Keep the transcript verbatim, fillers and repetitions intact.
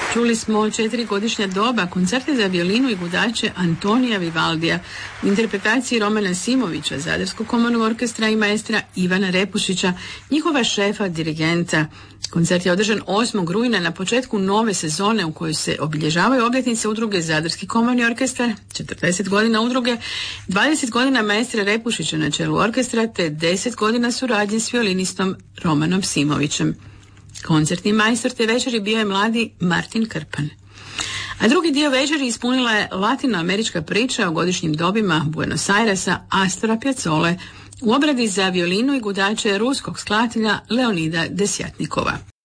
Čuli smo četiri godišnja doba, koncerte za violinu i gudače Antonija Vivaldija u interpretaciji Romana Simovića, Zadarskog komornog orkestra i maestra Ivana Repušića, njihova šefa, dirigenta. Koncert je održan osmog rujna na početku nove sezone u kojoj se obilježavaju obljetnice udruge Zadarski komorni orkestar, četrdeset godina udruge, dvadeset godina maestra Repušića na čelu orkestra te deset godina suradnje s violinistom Romanom Simovićem. Koncertni majstor te večeri bio je mladi Martin Krpan. A drugi dio večeri ispunila je latinoamerička priča o godišnjim dobima Buenos Airesa Astora Piazzole u obradi za violinu i gudače ruskog skladatelja Leonida Desjatnikova.